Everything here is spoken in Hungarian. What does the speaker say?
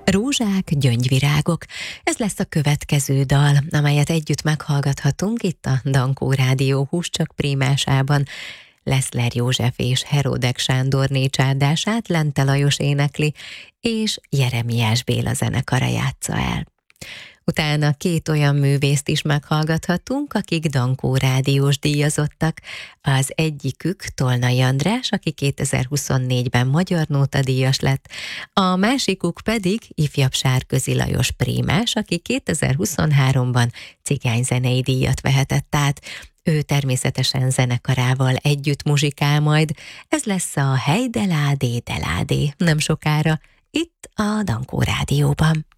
Rózsák, gyöngyvirágok. Ez lesz a következő dal, amelyet együtt meghallgathatunk itt a Dankó Rádió Húscsak prímásában. Leszler József és Heródek Sándorné csárdását Lente Lajos énekli, és Jeremiás Béla zenekara játsza el. Utána két olyan művészt is meghallgathatunk, akik Dankó rádiós díjazottak. Az egyikük Tolnai András, aki 2024-ben Magyar Nóta díjas lett, a másikuk pedig ifjabb Sárközi Lajos prímás, aki 2023-ban cigányzenei díjat vehetett át. Ő természetesen zenekarával együtt muzsikál majd. Ez lesz a Hey de Ládé, nem sokára, itt a Dankó Rádióban.